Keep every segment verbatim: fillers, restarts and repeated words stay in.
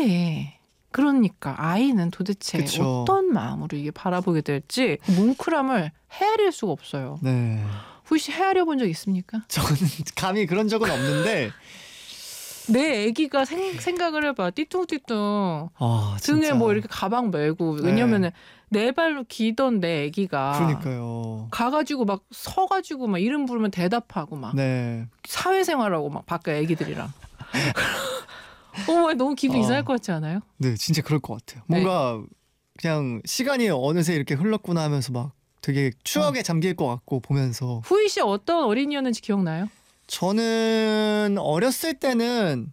근데 그러니까 아이는 도대체 그쵸. 어떤 마음으로 이게 바라보게 될지 뭉클함을 헤아릴 수가 없어요. 네. 후이 씨 헤아려 본 적 있습니까? 저는 감히 그런 적은 없는데 내 아기가 생, 생각을 해봐. 띠뚱띠뚱 아, 등에 진짜. 뭐 이렇게 가방 메고 네. 왜냐면은 네 발로 기던 내 아기가 그러니까요. 가가지고 막 서가지고 막 이름 부르면 대답하고 막 네. 사회생활하고 막 밖에 애기들이랑 어머 너무 기분 어. 이상할 것 같지 않아요? 네, 진짜 그럴 것 같아요. 뭔가 그냥 시간이 어느새 이렇게 흘렀구나 하면서 막 되게 추억에 어. 잠길 것 같고 보면서. 후이 씨 어떤 어린이였는지 기억나요? 저는 어렸을 때는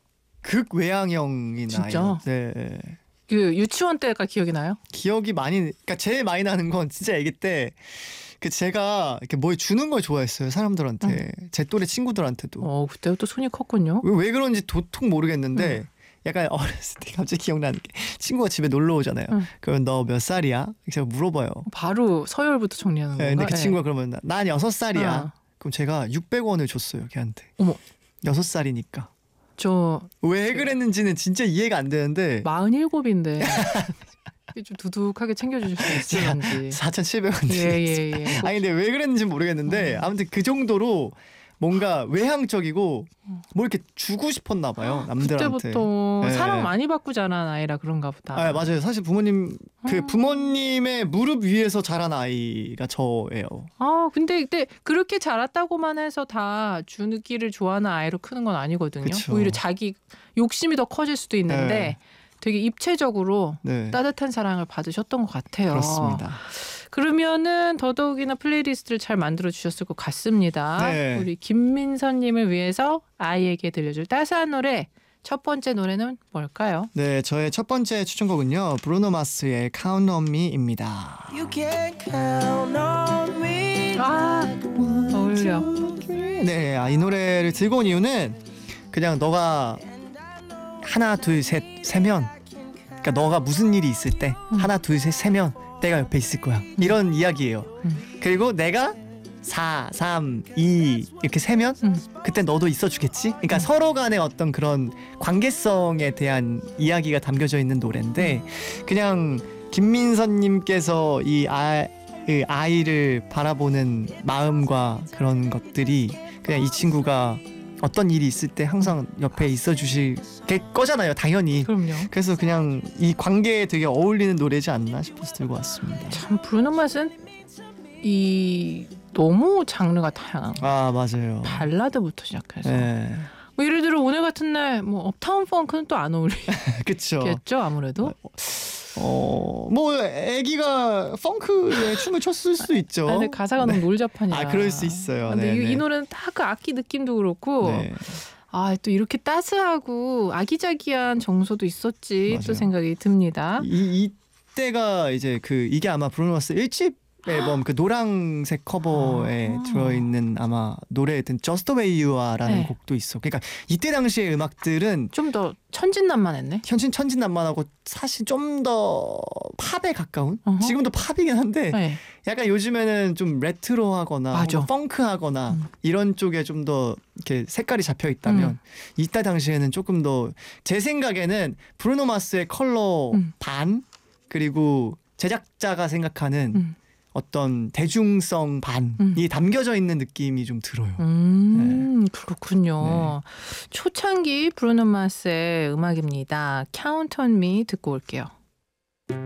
극외향형이 진짜? 나요. 네. 그 유치원 때가 기억이 나요? 기억이 많이, 그러니까 제일 많이 나는 건 진짜 아기 때 그 제가 이렇게 뭘 주는 걸 좋아했어요, 사람들한테. 응. 제 또래 친구들한테도. 어 그때부터 손이 컸군요. 왜, 왜 그런지 도통 모르겠는데 응. 약간 어렸을 때 갑자기 기억나는 게 친구가 집에 놀러 오잖아요. 응. 그러면 너 몇 살이야? 제가 물어봐요. 바로 서열부터 정리하는 네, 건가? 근데 그 네. 친구가 그러면 나- 난 여섯 살이야. 어. 그럼 제가 육백 원을 줬어요, 걔한테. 어머. 여섯 살이니까. 저 왜 그랬는지는 진짜 이해가 안 되는데 마흔일곱인데 좀 두둑하게 챙겨주실 수 있을지. 사천칠백 원 예예예. 예, 예. 아니 근데 왜 그랬는지 모르겠는데 아무튼 그 정도로 뭔가 외향적이고 뭐 이렇게 주고 싶었나 봐요, 남들한테. 그때부터 네. 사랑 많이 받고 자란 아이라 그런가 보다. 아 맞아요. 사실 부모님 그 아. 부모님의 무릎 위에서 자란 아이가 저예요. 아 근데 그때 그렇게 자랐다고만 해서 다 주기를 좋아하는 아이로 크는 건 아니거든요. 그쵸. 오히려 자기 욕심이 더 커질 수도 있는데 네. 되게 입체적으로 네. 따뜻한 사랑을 받으셨던 것 같아요. 그렇습니다. 그러면은 더더욱이나 플레이리스트를 잘 만들어 주셨을 것 같습니다. 네. 우리 김민선님을 위해서 아이에게 들려줄 따스한 노래 첫 번째 노래는 뭘까요? 네, 저의 첫 번째 추천곡은요. 브루노 마스의 Count on Me입니다. You can count on me. 아 어울려. 네, 아, 이 노래를 들고 온 이유는 그냥 너가 하나 둘 셋 세면 그러니까 너가 무슨 일이 있을 때 음. 하나 둘 셋 세면 내가 옆에 있을 거야. 이런 이야기예요. 음. 그리고 내가 사, 삼, 이 이렇게 세면 음. 그때 너도 있어주겠지? 그러니까 서로 간의 어떤 그런 관계성에 대한 이야기가 담겨져 있는 노래인데 그냥 김민선님께서 이 아, 이 아이를 바라보는 마음과 그런 것들이 그냥 이 친구가 어떤 일이 있을 때 항상 옆에 있어주실 거잖아요, 당연히. 그럼요. 그래서 그냥 이 관계에 되게 어울리는 노래지 않나 싶어서 들고 왔습니다. 참 브루노 마스는 이 너무 장르가 다양한 거. 아 맞아요. 발라드부터 시작해서 네, 뭐 예를 들어 오늘 같은 날 뭐 업타운 펑크는 또 안 그쵸. 어울리겠죠 아무래도. 어, 뭐 애기가 펑크에 춤을 췄을 수도 있죠. 아, 근데 가사가 너무 놀자판이라. 아, 그럴 수 있어요. 근데 이, 네네. 이 노래는 딱 그 악기 느낌도 그렇고 네. 아 또 이렇게 따스하고 아기자기한 정서도 있었지 맞아요. 또 생각이 듭니다. 이 이때가 이제 그 이게 아마 브루노 마스 일 집 앨범 그 노란색 커버에 아. 들어있는 아마 노래였던 Just the Way You Are라는 네. 곡도 있어. 그러니까 이때 당시의 음악들은 좀 더 천진난만했네. 현신 천진난만하고 사실 좀 더 팝에 가까운. 어허. 지금도 팝이긴 한데 네. 약간 요즘에는 좀 레트로하거나 맞아. 혹은 펑크하거나 음. 이런 쪽에 좀 더 이렇게 색깔이 잡혀 있다면 음. 이때 당시에는 조금 더 제 생각에는 브루노 마스의 컬러 음. 반 그리고 제작자가 생각하는 음. 어떤 대중성 반이 음. 담겨져 있는 느낌이 좀 들어요. 음 그렇군요. 네. 초창기 브루노 마스의 음악입니다. Count on Me 듣고 올게요.